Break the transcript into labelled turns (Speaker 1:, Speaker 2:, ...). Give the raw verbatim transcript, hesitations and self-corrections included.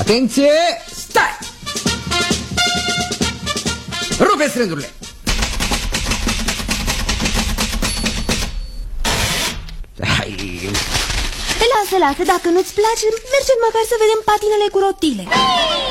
Speaker 1: Atenție, stai! Rupeți rândurile!
Speaker 2: Lasă, lasă, dacă nu-ți place, mergem măcar să vedem patinele cu rotile.